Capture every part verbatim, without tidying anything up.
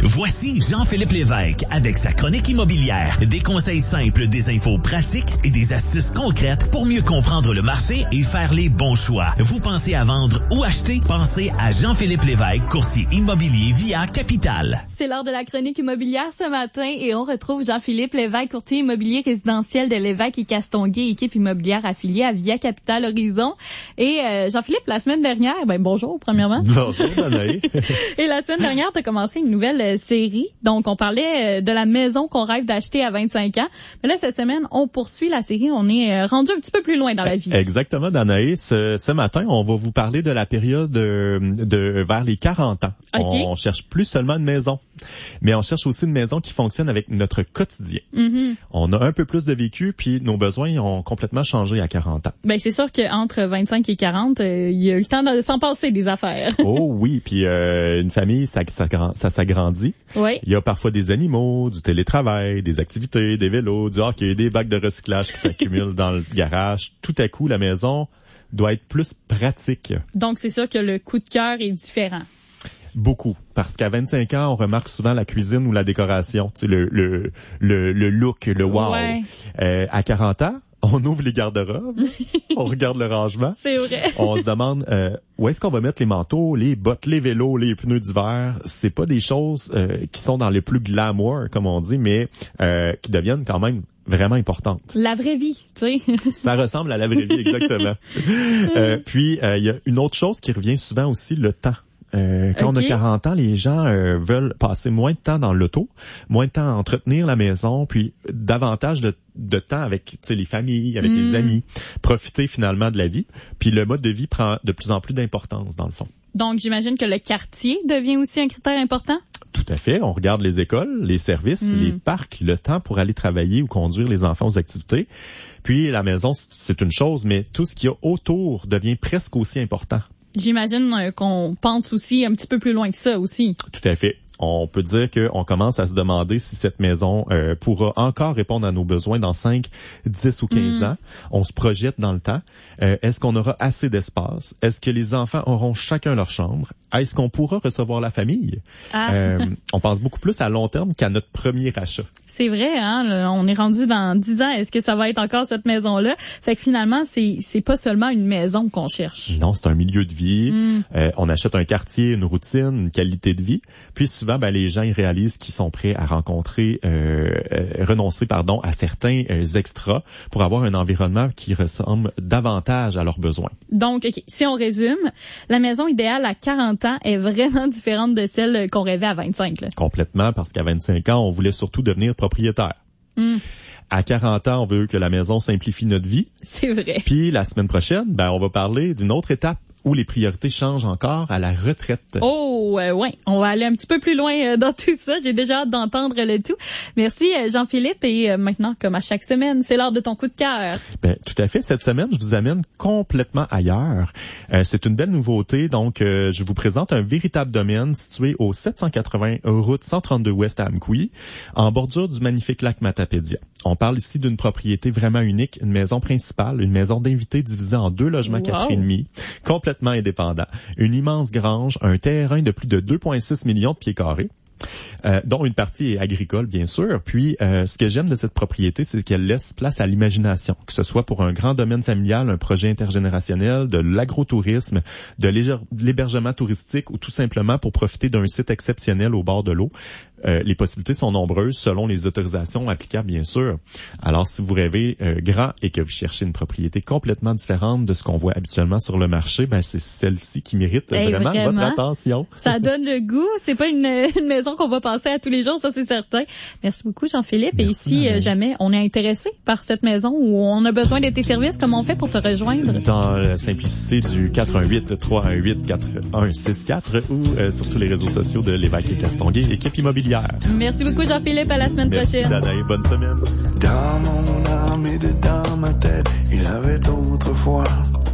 Voici Jean-Philippe Lévesque avec sa chronique immobilière. Des conseils simples, des infos pratiques et des astuces concrètes pour mieux comprendre le marché et faire les bons choix. Vous pensez à vendre ou acheter? Pensez à Jean-Philippe Lévesque, courtier immobilier via Capital. C'est l'heure de la chronique immobilière ce matin et on retrouve Jean-Philippe Lévesque, courtier immobilier résidentiel de Lévesque et Castonguay, équipe immobilière affiliée à Via Capital Horizon. Et euh, Jean-Philippe, la semaine dernière, ben bonjour premièrement. Bonjour Danaï. Et la semaine dernière, tu as commencé une nouvelle euh, série. Donc, on parlait euh, de la maison qu'on rêve d'acheter à vingt-cinq ans. Mais là, cette semaine, on poursuit la série. On est euh, rendu un petit peu plus loin dans la vie. Exactement, Danaï. Ce, ce matin, on va vous parler de la période de, de vers les quarante ans. Okay. On cherche plus seulement une maison, mais on cherche aussi une maison qui fonctionne avec notre quotidien. Mm-hmm. On a un peu plus de vécu, puis nos besoins ont complètement changé à quarante ans. Ben c'est sûr qu'entre vingt-cinq et quarante, euh, il y a eu le temps de s'en passer des affaires. Oh oui, puis euh, une famille, ça, ça, ça s'agrandit. Oui. Il y a parfois des animaux, du télétravail, des activités, des vélos, du hockey, des bacs de recyclage qui s'accumulent dans le garage. Tout à coup, la maison doit être plus pratique. Donc, c'est sûr que le coup de cœur est différent. Beaucoup, parce qu'à vingt-cinq ans, on remarque souvent la cuisine ou la décoration, tu sais, le, le, le, le look, le wow. Ouais. Euh, à quarante ans, on ouvre les garde-robes, on regarde le rangement. C'est vrai. On se demande euh, où est-ce qu'on va mettre les manteaux, les bottes, les vélos, les pneus d'hiver. C'est pas des choses euh, qui sont dans les plus glamour, comme on dit, mais euh, qui deviennent quand même vraiment importante. La vraie vie, tu sais. Ça ressemble à la vraie vie, exactement. euh, puis, il euh, y a une autre chose qui revient souvent aussi, le temps. Euh, quand okay. on a quarante ans, les gens euh, veulent passer moins de temps dans l'auto, moins de temps à entretenir la maison, puis davantage de, de temps avec les familles, avec mm. les amis, profiter finalement de la vie. Puis le mode de vie prend de plus en plus d'importance dans le fond. Donc, j'imagine que le quartier devient aussi un critère important? Tout à fait. On regarde les écoles, les services, mm. les parcs, le temps pour aller travailler ou conduire les enfants aux activités. Puis la maison, c'est une chose, mais tout ce qu'il y a autour devient presque aussi important. J'imagine euh, qu'on pense aussi un petit peu plus loin que ça aussi. Tout à fait. On peut dire qu'on commence à se demander si cette maison euh, pourra encore répondre à nos besoins dans cinq, dix ou quinze mmh. ans. On se projette dans le temps. Euh, est-ce qu'on aura assez d'espace? Est-ce que les enfants auront chacun leur chambre? Est-ce qu'on pourra recevoir la famille? Ah. Euh, on pense beaucoup plus à long terme qu'à notre premier achat. C'est vrai, hein? On est rendu dans dix ans. Est-ce que ça va être encore cette maison-là? Fait que finalement, c'est c'est pas seulement une maison qu'on cherche. Non, c'est un milieu de vie. Mmh. Euh, on achète un quartier, une routine, une qualité de vie. Puis souvent, ben, les gens ils réalisent qu'ils sont prêts à rencontrer, euh, euh, renoncer pardon, à certains euh, extras pour avoir un environnement qui ressemble davantage à leurs besoins. Donc, okay, si on résume, la maison idéale à quarante ans est vraiment différente de celle qu'on rêvait à vingt-cinq. Là. Complètement, parce qu'à vingt-cinq ans, on voulait surtout devenir propriétaire. Mm. À quarante ans, on veut que la maison simplifie notre vie. C'est vrai. Puis la semaine prochaine, ben on va parler d'une autre étape où les priorités changent encore, à la retraite. Oh, euh, ouais. On va aller un petit peu plus loin euh, dans tout ça. J'ai déjà hâte d'entendre le tout. Merci, euh, Jean-Philippe. Et euh, maintenant, comme à chaque semaine, c'est l'heure de ton coup de cœur. Ben, tout à fait. Cette semaine, je vous amène complètement ailleurs. Euh, c'est une belle nouveauté. Donc, euh, je vous présente un véritable domaine situé au sept cent quatre-vingts route cent trente-deux Ouest à Amqui, en bordure du magnifique lac Matapédia. On parle ici d'une propriété vraiment unique, une maison principale, une maison d'invités divisée en deux logements wow. quatre et demi, complètement indépendant. Une immense grange, un terrain de plus de deux virgule six millions de pieds carrés. Euh, dont une partie est agricole, bien sûr. Puis, euh, ce que j'aime de cette propriété, c'est qu'elle laisse place à l'imagination, que ce soit pour un grand domaine familial, un projet intergénérationnel, de l'agrotourisme, de l'hébergement touristique ou tout simplement pour profiter d'un site exceptionnel au bord de l'eau. Euh, les possibilités sont nombreuses selon les autorisations applicables, bien sûr. Alors, si vous rêvez euh, grand et que vous cherchez une propriété complètement différente de ce qu'on voit habituellement sur le marché, ben c'est celle-ci qui mérite hey, vraiment, vraiment votre attention. Ça donne le goût. C'est pas une, une maison qu'on va passer à tous les jours, ça c'est certain. Merci beaucoup, Jean-Philippe. Merci, et si euh, jamais on est intéressé par cette maison ou on a besoin de tes services, comment on fait pour te rejoindre? Dans la simplicité du quatre un huit, trois un huit, quatre un six quatre ou euh, sur tous les réseaux sociaux de Lévesque et Castonguay, équipe immobilière. Merci beaucoup, Jean-Philippe. À la semaine Merci, prochaine. Danaï. Bonne semaine. Dans mon âme et dans ma tête, il avait autrefois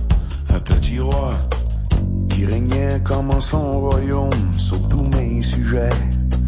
un petit roi qui régnait comme en son royaume sur tous mes sujets.